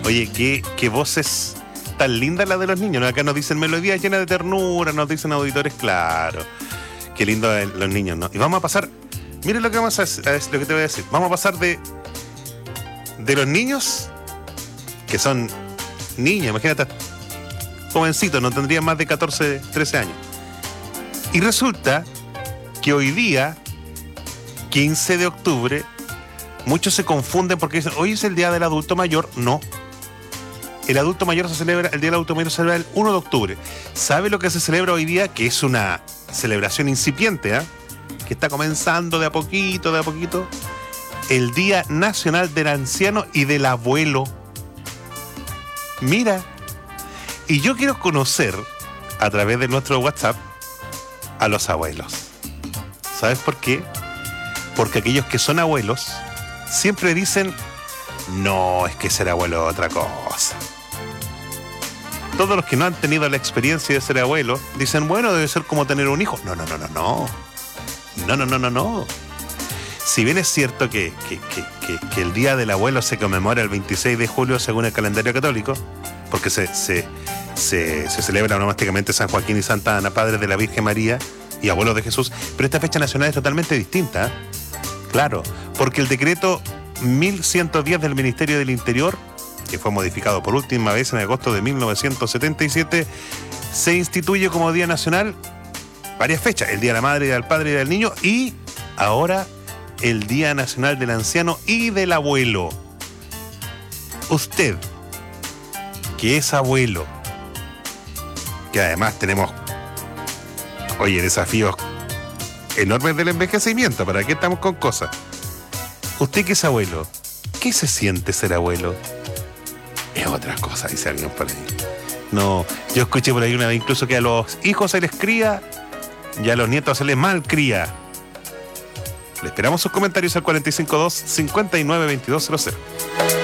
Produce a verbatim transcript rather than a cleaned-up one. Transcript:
Oye, qué, qué voces tan lindas las de los niños. Acá nos dicen melodías llenas de ternura, nos dicen auditores, claro. Qué lindo los niños, ¿no? Y vamos a pasar, miren lo que vamos a hacer, lo que te voy a decir. Vamos a pasar de, de los niños, que son niños, imagínate, jovencitos, no tendrían más de catorce, trece años. Y resulta que hoy día, quince de octubre, muchos se confunden porque dicen, hoy es el día del adulto mayor. No. El adulto mayor se celebra, el día del adulto mayor se celebra el primero de octubre. ¿Sabe lo que se celebra hoy día? Que es una celebración incipiente, ¿eh? Que está comenzando de a poquito, de a poquito. El Día Nacional del Anciano y del Abuelo. Mira. Y yo quiero conocer, a través de nuestro WhatsApp, a los abuelos. ¿Sabes por qué? Porque aquellos que son abuelos siempre dicen, no, es que ser abuelo es otra cosa. Todos los que no han tenido la experiencia de ser abuelo dicen, bueno, debe ser como tener un hijo. No, no, no, no, no. No, no, no, no, no. Si bien es cierto que, que, que, que, que el Día del Abuelo se conmemora el veintiséis de julio según el calendario católico, porque se, se, se, se celebra onomásticamente San Joaquín y Santa Ana, padres de la Virgen María y abuelos de Jesús, pero esta fecha nacional es totalmente distinta, ¿eh? Claro, porque el decreto mil ciento diez del Ministerio del Interior, que fue modificado por última vez en agosto de mil novecientos setenta y siete, se instituye como Día Nacional varias fechas, el Día de la Madre, del Padre y del Niño, y ahora el Día Nacional del Anciano y del Abuelo. Usted, que es abuelo, que además tenemos, oye, desafíos enormes del envejecimiento, ¿para qué estamos con cosas? Usted que es abuelo, ¿qué se siente ser abuelo? Es otra cosa, dice alguien por ahí. No, yo escuché por ahí una vez incluso que a los hijos se les cría y a los nietos se les malcría. Le esperamos sus comentarios al cuatro cinco dos, cinco nueve dos dos cero cero.